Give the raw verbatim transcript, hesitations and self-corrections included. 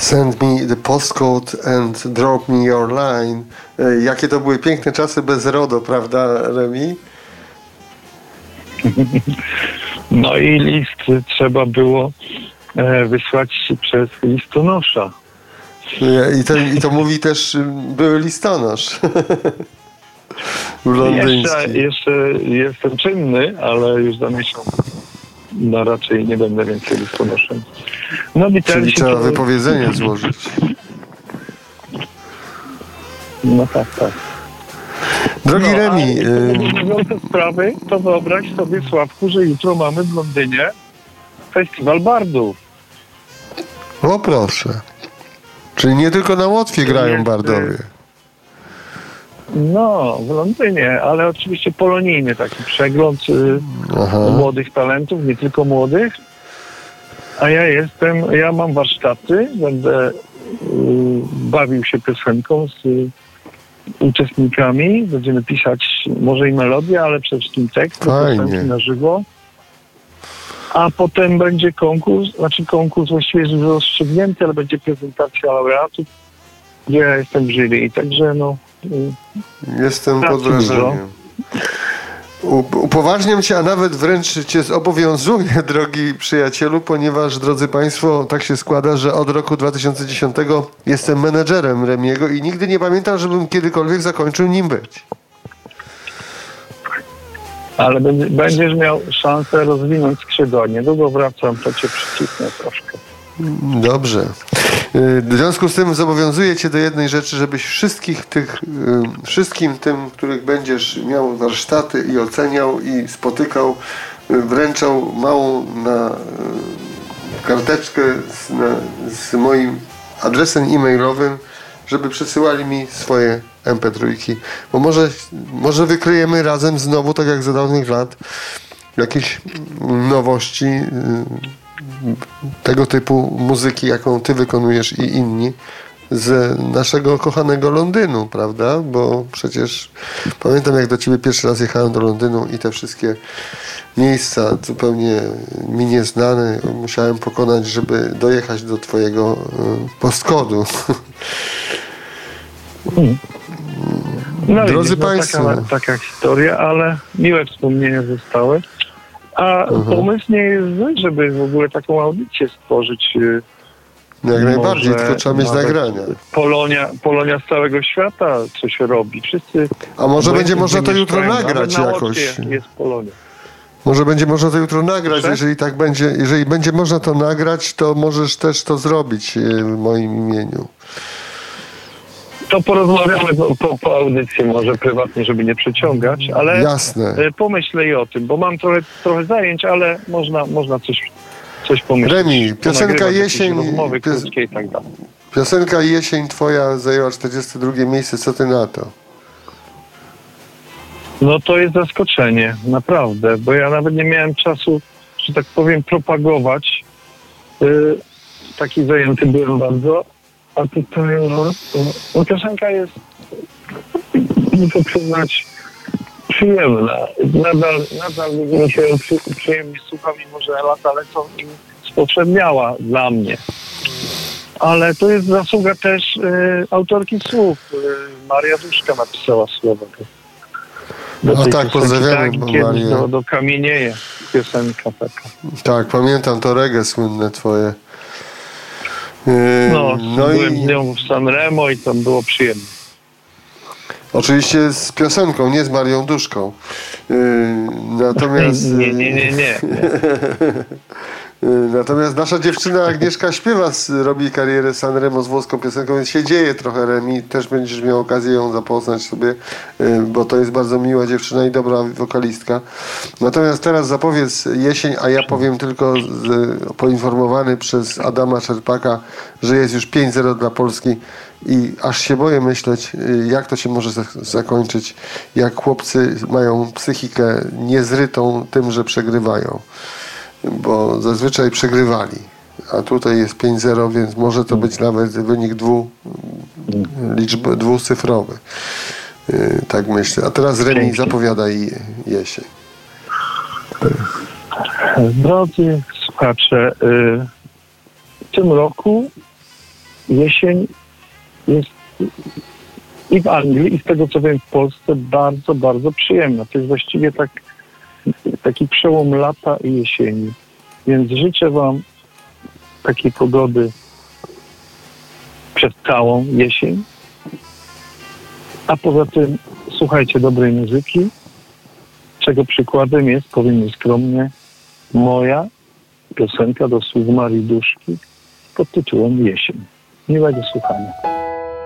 Send me the postcode and drop me your line. Jakie to były piękne czasy bez RODO, prawda, Remi? No i list trzeba było wysłać przez listonosza. I, ten, I to mówi też były listonosz. Jeszcze, jeszcze jestem czynny, ale już zamierzam. No raczej nie będę więcej listonoszem. No, czyli trzeba to... wypowiedzenie złożyć. No tak, tak. Drogi no, Remi... Mówiąc te sprawy, to wyobraź sobie, Sławku, że jutro mamy w Londynie festiwal bardów. O proszę. Czyli nie tylko na Łotwie grają jest, bardowie. No, w Londynie, ale oczywiście polonijny taki przegląd Aha. młodych talentów, nie tylko młodych. A ja jestem, ja mam warsztaty, będę y, bawił się piosenką z y, uczestnikami, będziemy pisać może i melodię, ale przede wszystkim tekst, piosenki na żywo. A potem będzie konkurs, znaczy konkurs właściwie jest już rozstrzygnięty, ale będzie prezentacja laureatów, gdzie ja jestem w jury. Także no... Y, jestem pod wrażeniem. Upoważniam cię, a nawet wręcz cię zobowiązuję, drogi przyjacielu, ponieważ, drodzy państwo, tak się składa, że od roku dwa tysiące dziesiątego jestem menedżerem Remiego i nigdy nie pamiętam, żebym kiedykolwiek zakończył nim być. Ale będziesz miał szansę rozwinąć skrzydła. Niedługo wracam, to cię przycisnę troszkę. Dobrze. W związku z tym zobowiązuję cię do jednej rzeczy, żebyś wszystkich tych, wszystkim tym, których będziesz miał warsztaty i oceniał i spotykał, wręczał małą na karteczkę z, na, z moim adresem e-mailowym, żeby przesyłali mi swoje em pe trzy. Bo może, może wykryjemy razem znowu, tak jak za dawnych lat, jakieś nowości tego typu muzyki, jaką ty wykonujesz i inni z naszego kochanego Londynu, prawda? Bo przecież pamiętam, jak do ciebie pierwszy raz jechałem do Londynu i te wszystkie miejsca zupełnie mi nieznane musiałem pokonać, żeby dojechać do twojego postkodu. Hmm. No Drodzy widzisz, państwo. No, taka, taka historia, ale miłe wspomnienia zostały. A uh-huh. pomysł nie jest zły, żeby w ogóle taką audycję stworzyć. Jak najbardziej, tylko trzeba mieć nagrania. Polonia, Polonia z całego świata, co się robi. Wszyscy. A może będzie można to jutro nagrać na jakoś. Jest Polonia. Może będzie można to jutro nagrać. Proszę? Jeżeli tak będzie, jeżeli będzie można to nagrać, to możesz też to zrobić w moim imieniu. To porozmawiamy po, po, po audycji może prywatnie, żeby nie przeciągać, ale jasne. Pomyślę i o tym, bo mam trochę, trochę zajęć, ale można, można coś, coś pomyśleć. Remi, piosenka Jesień, rozmowy pios... krótkie i tak dalej. Piosenka Jesień twoja zajęła czterdzieste drugie miejsce, co ty na to? No to jest zaskoczenie, naprawdę, bo ja nawet nie miałem czasu, że tak powiem, propagować. Yy, taki zajęty byłem bardzo. A tutaj no, no, piosenka jest, muszę przyznać, przyjemna. Nadal, nadal mi się przy, przyjemnie słucha, mimo że lata lecą i spowszedniała dla mnie. Ale to jest zasługa też y, autorki słów. Y, Maria Duszka napisała słowa. Do no tak, pozdrawiamy tak, Marię. Do, do Kamienieje piosenka taka. Tak, pamiętam to reggae słynne twoje. No, no byłem i... z nią w San Remo i tam było przyjemnie. Oczywiście z piosenką, nie z Marią Duszką. Yy, natomiast... nie, nie, nie, nie. nie. Natomiast nasza dziewczyna Agnieszka śpiewa, robi karierę San Remo z włoską piosenką, więc się dzieje trochę, Remi. Też będziesz miał okazję ją zapoznać sobie, bo to jest bardzo miła dziewczyna i dobra wokalistka. Natomiast teraz zapowiedz Jesień, a ja powiem tylko z, poinformowany przez Adama Czerpaka, że jest już pięć zero dla Polski i aż się boję myśleć, jak to się może zakończyć, jak chłopcy mają psychikę niezrytą tym, że przegrywają. Bo zazwyczaj przegrywali, a tutaj jest pięć zero, więc może to być nawet wynik dwu, liczby dwucyfrowy. Yy, tak myślę. A teraz Remi zapowiada i Jesień. Drodzy słuchacze, yy, w tym roku jesień jest i w Anglii, i z tego co wiem w Polsce bardzo, bardzo przyjemna. To jest właściwie tak, taki przełom lata i jesieni. Więc życzę wam takiej pogody przez całą jesień. A poza tym słuchajcie dobrej muzyki, czego przykładem jest, powiem nieskromnie, moja piosenka do słów Marii Duszki pod tytułem Jesień. Miłego słuchania.